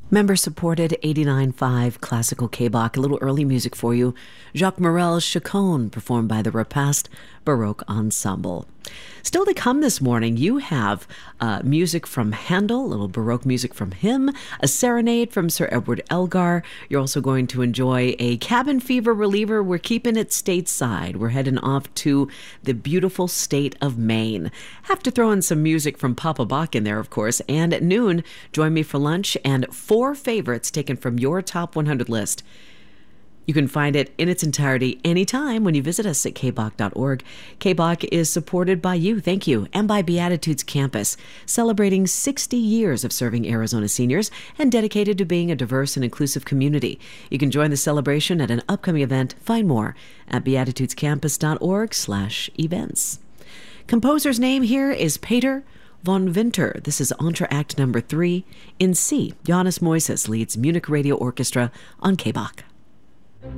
Member-supported 89.5 Classical K-Bach. A little early music for you. Jacques Morel's Chaconne, performed by the Repast Baroque Ensemble. Still to come this morning, you have music from Handel, a little Baroque music from him, a serenade from Sir Edward Elgar. You're also going to enjoy a cabin fever reliever. We're keeping it stateside. We're heading off to the beautiful state of Maine. Have to throw in some music from Papa Bach in there, of course. And at noon, join me for lunch and 4 favorites taken from your top 100 list. You can find it in its entirety anytime when you visit us at kbach.org. KBach is supported by you, thank you, and by Beatitudes Campus, celebrating 60 years of serving Arizona seniors and dedicated to being a diverse and inclusive community. You can join the celebration at an upcoming event. Find more at beatitudescampus.org/events. Composer's name here is Peter von Winter. This is Entr'acte number 3 in C. Johannes Moises leads Munich Radio Orchestra on KBach.